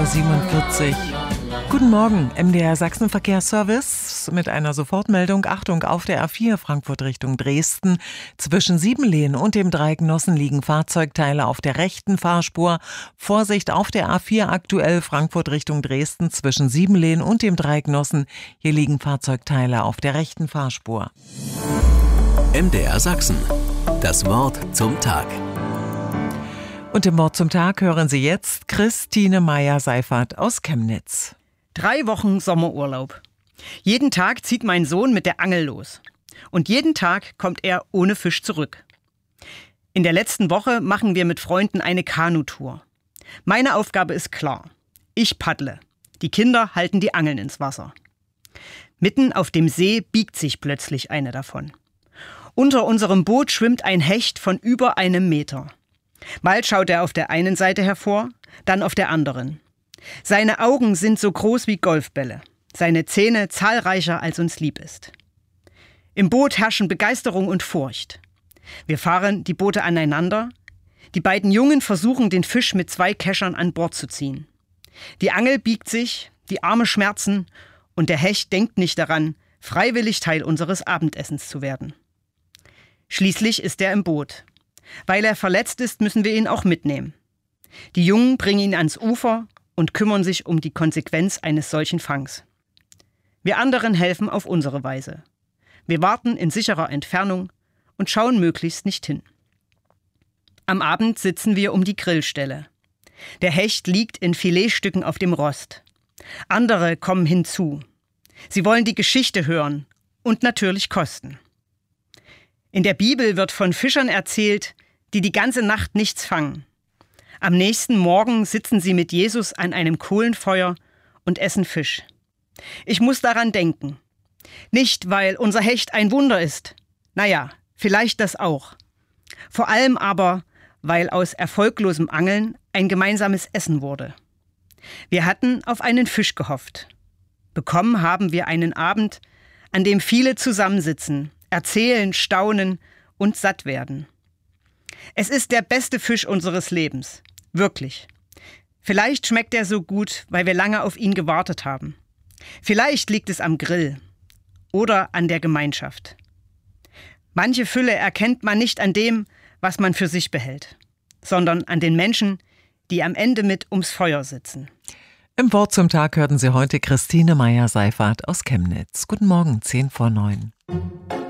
10:47 Uhr. Guten Morgen, MDR Sachsenverkehrsservice mit einer Sofortmeldung. Achtung, auf der A4 Frankfurt Richtung Dresden. Zwischen Siebenlehen und dem Dreigenossen liegen Fahrzeugteile auf der rechten Fahrspur. Vorsicht auf der A4 aktuell Frankfurt Richtung Dresden zwischen Siebenlehen und dem Dreigenossen. Hier liegen Fahrzeugteile auf der rechten Fahrspur. MDR Sachsen. Das Wort zum Tag. Und im Wort zum Tag hören Sie jetzt Christine Meyer-Seifert aus Chemnitz. 3 Wochen Sommerurlaub. Jeden Tag zieht mein Sohn mit der Angel los. Und jeden Tag kommt er ohne Fisch zurück. In der letzten Woche machen wir mit Freunden eine Kanutour. Meine Aufgabe ist klar. Ich paddle. Die Kinder halten die Angeln ins Wasser. Mitten auf dem See biegt sich plötzlich eine davon. Unter unserem Boot schwimmt ein Hecht von über 1 Meter. Mal schaut er auf der einen Seite hervor, dann auf der anderen. Seine Augen sind so groß wie Golfbälle, seine Zähne zahlreicher als uns lieb ist. Im Boot herrschen Begeisterung und Furcht. Wir fahren die Boote aneinander. Die beiden Jungen versuchen, den Fisch mit 2 Keschern an Bord zu ziehen. Die Angel biegt sich, die Arme schmerzen und der Hecht denkt nicht daran, freiwillig Teil unseres Abendessens zu werden. Schließlich ist er im Boot. Weil er verletzt ist, müssen wir ihn auch mitnehmen. Die Jungen bringen ihn ans Ufer und kümmern sich um die Konsequenz eines solchen Fangs. Wir anderen helfen auf unsere Weise. Wir warten in sicherer Entfernung und schauen möglichst nicht hin. Am Abend sitzen wir um die Grillstelle. Der Hecht liegt in Filetstücken auf dem Rost. Andere kommen hinzu. Sie wollen die Geschichte hören und natürlich kosten. In der Bibel wird von Fischern erzählt, die die ganze Nacht nichts fangen. Am nächsten Morgen sitzen sie mit Jesus an einem Kohlenfeuer und essen Fisch. Ich muss daran denken. Nicht, weil unser Hecht ein Wunder ist. Naja, vielleicht das auch. Vor allem aber, weil aus erfolglosem Angeln ein gemeinsames Essen wurde. Wir hatten auf einen Fisch gehofft. Bekommen haben wir einen Abend, an dem viele zusammensitzen, erzählen, staunen und satt werden. Es ist der beste Fisch unseres Lebens. Wirklich. Vielleicht schmeckt er so gut, weil wir lange auf ihn gewartet haben. Vielleicht liegt es am Grill oder an der Gemeinschaft. Manche Fülle erkennt man nicht an dem, was man für sich behält, sondern an den Menschen, die am Ende mit ums Feuer sitzen. Im Wort zum Tag hörten Sie heute Christine Meyer-Seifert aus Chemnitz. Guten Morgen, 8:50 Uhr.